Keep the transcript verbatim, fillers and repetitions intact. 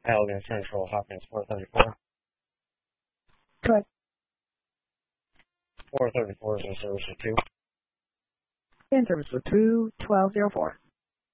Allegan Central, Hopkins four thirty-four. Good. four thirty-four is in service with two. In service with two, twelve oh four.